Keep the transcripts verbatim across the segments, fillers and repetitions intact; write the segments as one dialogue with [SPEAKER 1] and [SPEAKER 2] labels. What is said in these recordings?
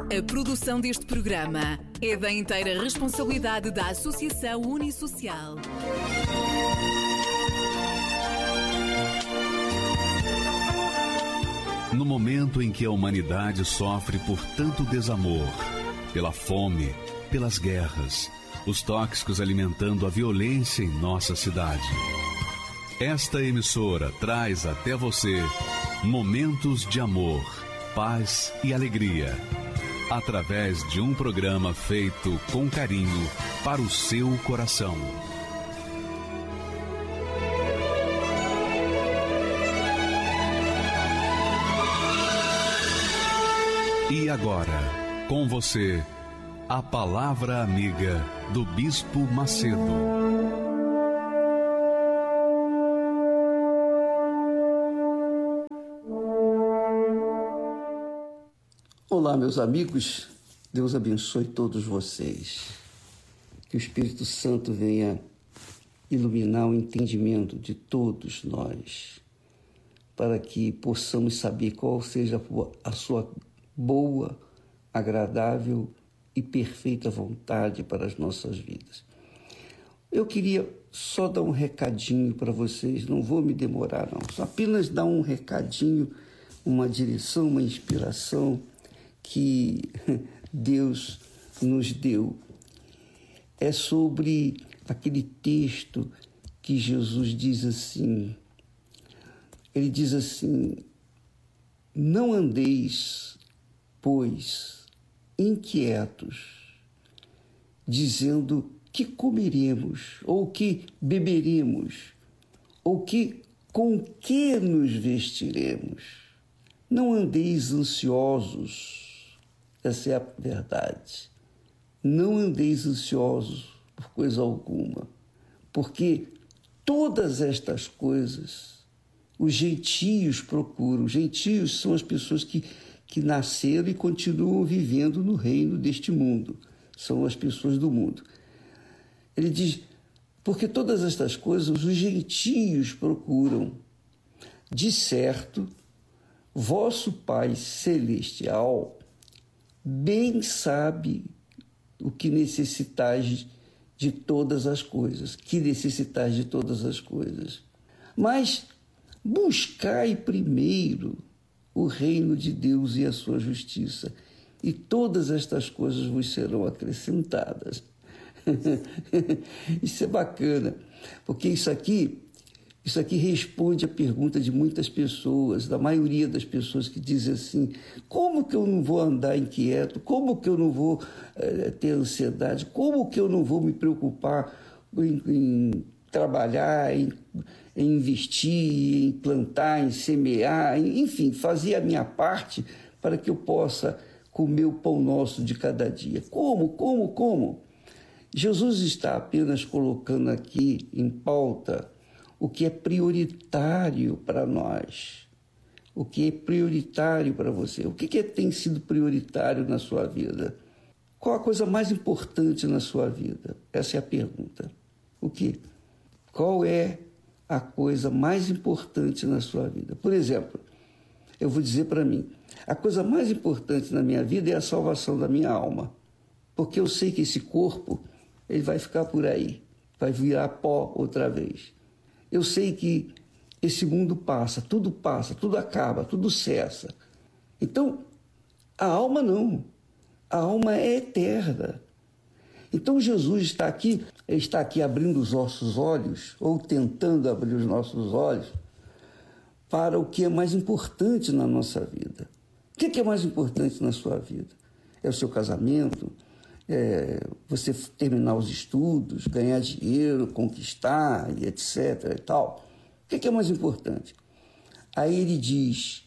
[SPEAKER 1] A produção deste programa é da inteira responsabilidade da Associação Unisocial.
[SPEAKER 2] No momento em que a humanidade sofre por tanto desamor, pela fome, pelas guerras, os tóxicos alimentando a violência em nossa cidade, esta emissora traz até você momentos de amor, paz e alegria, através de um programa feito com carinho para o seu coração. E agora, com você, a Palavra Amiga do Bispo Macedo.
[SPEAKER 3] Olá, meus amigos, Deus abençoe todos vocês. Que o Espírito Santo venha iluminar o entendimento de todos nós, para que possamos saber qual seja a sua boa, agradável e perfeita vontade para as nossas vidas. Eu queria só dar um recadinho para vocês, não vou me demorar não, só apenas dar um recadinho, uma direção, uma inspiração que Deus nos deu. É sobre aquele texto que Jesus diz assim, ele diz assim: não andeis, pois, inquietos, dizendo que comeremos, ou que beberemos, ou que com que nos vestiremos. Não andeis ansiosos. Essa é a verdade. Não andeis ansiosos por coisa alguma, porque todas estas coisas os gentios procuram. Os gentios são as pessoas que, que nasceram e continuam vivendo no reino deste mundo. São as pessoas do mundo. Ele diz, porque todas estas coisas os gentios procuram. De certo, vosso Pai Celestial bem sabe o que necessitais de todas as coisas, que necessitais de todas as coisas. Mas buscai primeiro o reino de Deus e a sua justiça, e todas estas coisas vos serão acrescentadas. Isso é bacana, porque isso aqui Isso aqui responde à pergunta de muitas pessoas, da maioria das pessoas que dizem assim: como que eu não vou andar inquieto? Como que eu não vou é, ter ansiedade? Como que eu não vou me preocupar em, em trabalhar, em, em investir, em plantar, em semear, em, enfim, fazer a minha parte para que eu possa comer o pão nosso de cada dia? Como, como, como? Jesus está apenas colocando aqui em pauta o que é prioritário para nós, o que é prioritário para você, o que, que tem sido prioritário na sua vida? Qual a coisa mais importante na sua vida? Essa é a pergunta. O que? Qual é a coisa mais importante na sua vida? Por exemplo, eu vou dizer para mim, a coisa mais importante na minha vida é a salvação da minha alma, porque eu sei que esse corpo, ele vai ficar por aí, vai virar pó outra vez. Eu sei que esse mundo passa, tudo passa, tudo acaba, tudo cessa. Então, a alma não. A alma é eterna. Então, Jesus está aqui, ele está aqui abrindo os nossos olhos, ou tentando abrir os nossos olhos, para o que é mais importante na nossa vida. O que é mais importante na sua vida? É o seu casamento? É você terminar os estudos, ganhar dinheiro, conquistar, e etc e tal. O que é mais importante? Aí ele diz,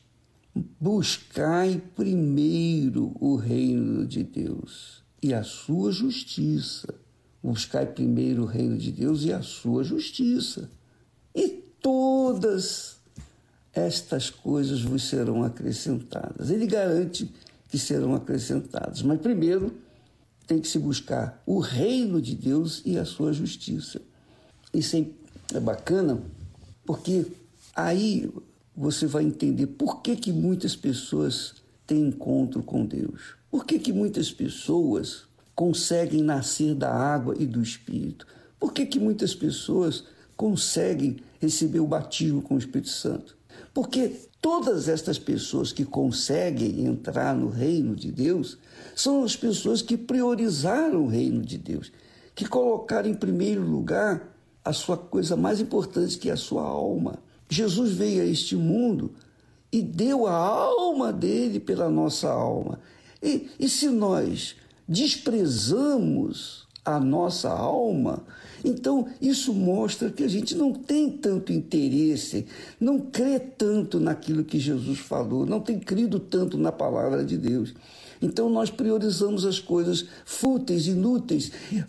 [SPEAKER 3] buscai primeiro o reino de Deus e a sua justiça. Buscai primeiro o reino de Deus e a sua justiça. E todas estas coisas vos serão acrescentadas. Ele garante que serão acrescentadas, mas primeiro tem que se buscar o reino de Deus e a sua justiça. Isso é bacana, porque aí você vai entender por que que muitas pessoas tem encontro com Deus? Por que que muitas pessoas conseguem nascer da água e do Espírito? Por que que muitas pessoas conseguem receber o batismo com o Espírito Santo? Porque todas estas pessoas que conseguem entrar no reino de Deus são as pessoas que priorizaram o reino de Deus, que colocaram em primeiro lugar a sua coisa mais importante, que é a sua alma. Jesus veio a este mundo e deu a alma dele pela nossa alma. E, e se nós desprezamos a nossa alma, então isso mostra que a gente não tem tanto interesse, não crê tanto naquilo que Jesus falou, não tem crido tanto na palavra de Deus. Então nós priorizamos as coisas fúteis, inúteis,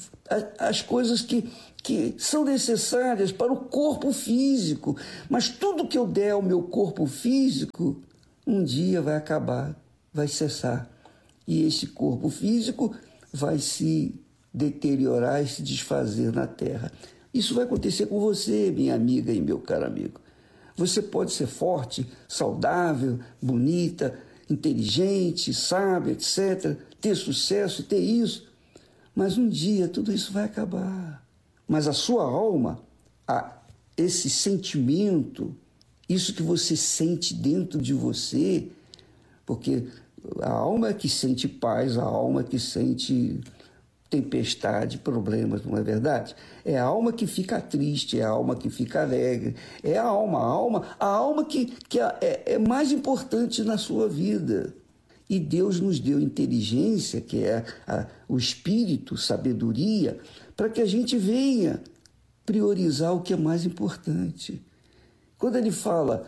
[SPEAKER 3] as coisas que, que são necessárias para o corpo físico. Mas tudo que eu der ao meu corpo físico, um dia vai acabar, vai cessar. E esse corpo físico vai se deteriorar e se desfazer na terra. Isso vai acontecer com você, minha amiga e meu caro amigo. Você pode ser forte, saudável, bonita, inteligente, sábia, etcétera, ter sucesso, ter isso. Mas um dia tudo isso vai acabar. Mas a sua alma, a, esse sentimento, isso que você sente dentro de você, porque a alma é que sente paz, a alma é que sente tempestade, problemas, não é verdade? É a alma que fica triste, é a alma que fica alegre, é a alma, a alma, a alma que, que é, é mais importante na sua vida. E Deus nos deu inteligência, que é a, o espírito, sabedoria, para que a gente venha priorizar o que é mais importante. Quando ele fala,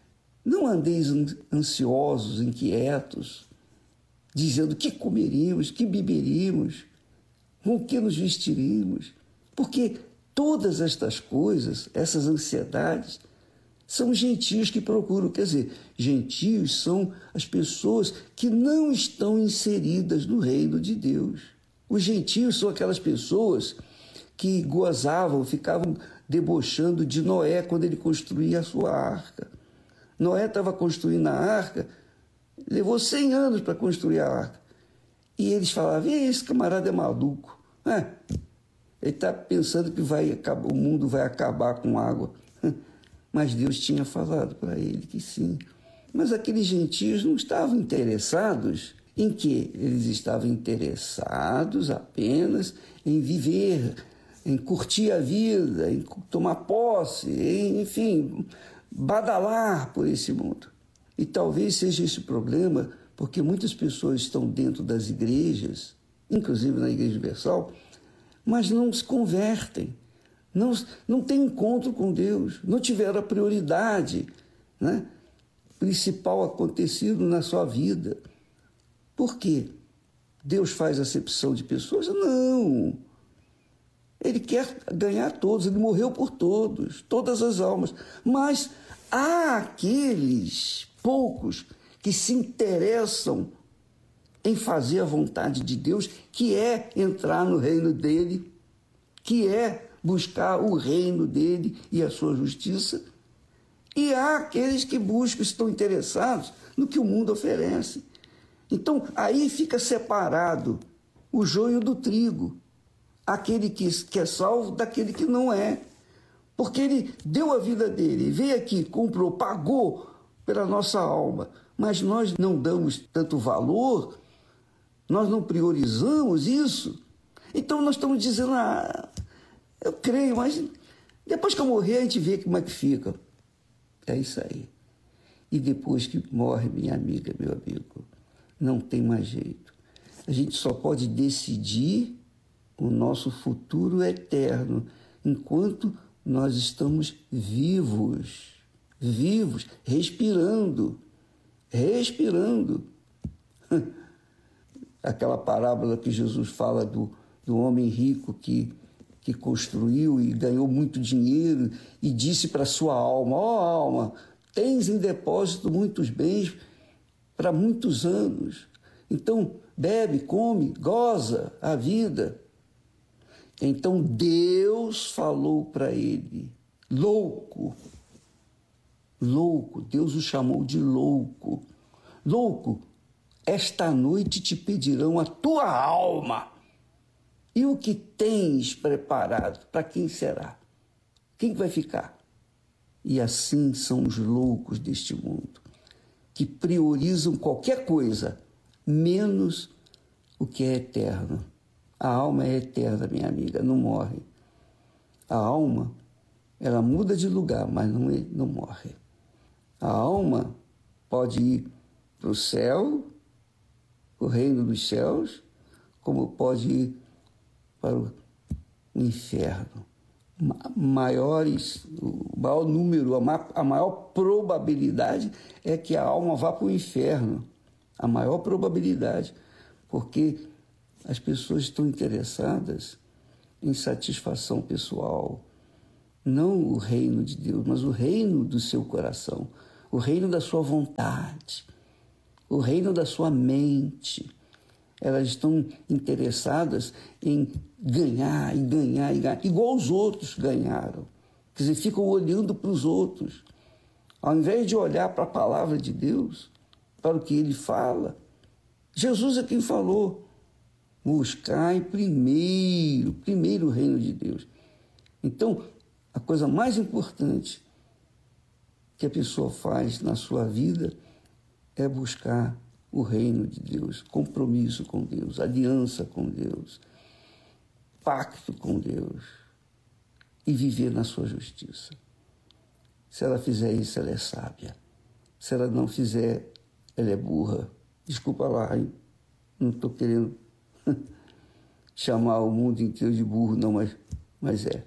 [SPEAKER 3] não andeis ansiosos, inquietos, dizendo que comeríamos, que beberíamos, com o que nos vestiríamos, porque todas estas coisas, essas ansiedades, são gentios que procuram, quer dizer, gentios são as pessoas que não estão inseridas no reino de Deus. Os gentios são aquelas pessoas que gozavam, ficavam debochando de Noé quando ele construía a sua arca. Noé estava construindo a arca, levou cem anos para construir a arca. E eles falavam, esse camarada é maluco. É, ele está pensando que vai acabar, o mundo vai acabar com água. Mas Deus tinha falado para ele que sim. Mas aqueles gentios não estavam interessados em quê? Eles estavam interessados apenas em viver, em curtir a vida, em tomar posse, em, enfim, badalar por esse mundo. E talvez seja esse o problema, porque muitas pessoas estão dentro das igrejas, inclusive na Igreja Universal, mas não se convertem, não, não têm encontro com Deus, não tiveram a prioridade, né, principal acontecido na sua vida. Por quê? Deus faz acepção de pessoas? Não. Ele quer ganhar todos, ele morreu por todos, todas as almas. Mas há aqueles poucos que se interessam em fazer a vontade de Deus, que é entrar no reino dele, que é buscar o reino dele e a sua justiça. E há aqueles que buscam, estão interessados no que o mundo oferece. Então, aí fica separado o joio do trigo, aquele que, que é salvo daquele que não é. Porque ele deu a vida dele, veio aqui, comprou, pagou pela nossa alma, mas nós não damos tanto valor, nós não priorizamos isso. Então nós estamos dizendo, ah, eu creio, mas depois que eu morrer a gente vê como é que fica. É isso aí. E depois que morre, minha amiga, meu amigo, não tem mais jeito. A gente só pode decidir o nosso futuro eterno enquanto nós estamos vivos, vivos, respirando, respirando. Aquela parábola que Jesus fala do, do homem rico que, que construiu e ganhou muito dinheiro e disse para sua alma, ó oh, alma, tens em depósito muitos bens para muitos anos. Então, bebe, come, goza a vida. Então, Deus falou para ele, louco, louco, Deus o chamou de louco. Louco, esta noite te pedirão a tua alma. E o que tens preparado, para quem será? Quem vai ficar? E assim são os loucos deste mundo, que priorizam qualquer coisa, menos o que é eterno. A alma é eterna, minha amiga, não morre. A alma, ela muda de lugar, mas não, é, não morre. A alma pode ir para o céu, o reino dos céus, como pode ir para o inferno. Maiores, o maior número, a maior probabilidade é que a alma vá para o inferno. A maior probabilidade, porque as pessoas estão interessadas em satisfação pessoal, não o reino de Deus, mas o reino do seu coração, o reino da sua vontade, o reino da sua mente. Elas estão interessadas em ganhar, e ganhar, e ganhar, igual os outros ganharam. Quer dizer, ficam olhando para os outros. Ao invés de olhar para a palavra de Deus, para o que ele fala, Jesus é quem falou: buscai primeiro, primeiro o reino de Deus. Então, a coisa mais importante que a pessoa faz na sua vida é buscar o reino de Deus, compromisso com Deus, aliança com Deus, pacto com Deus e viver na sua justiça. Se ela fizer isso, ela é sábia. Se ela não fizer, ela é burra. Desculpa lá, hein? Não estou querendo chamar o mundo inteiro de burro, não, mas, mas é.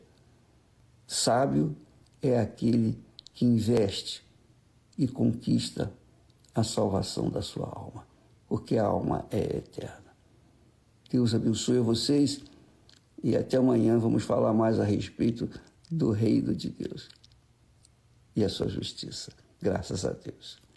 [SPEAKER 3] Sábio é aquele que investe e conquista a salvação da sua alma, porque a alma é eterna. Deus abençoe a vocês e até amanhã vamos falar mais a respeito do reino de Deus e a sua justiça. Graças a Deus.